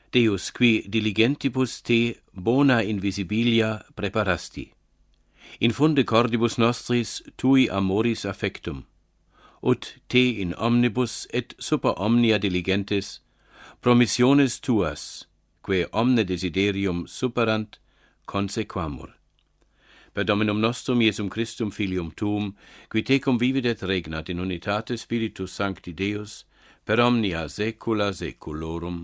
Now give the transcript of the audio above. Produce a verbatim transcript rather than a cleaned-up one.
Deus qui diligentibus te bona invisibilia preparasti, infunde cordibus nostris tui amoris affectum, ut te in omnibus et super omnia diligentes promissiones tuas, quae omne desiderium superant, consequamur. Per Dominum nostrum Iesum Christum Filium tuum, qui tecum vivit et regnat in unitate Spiritus Sancti Deus, per omnia saecula saeculorum.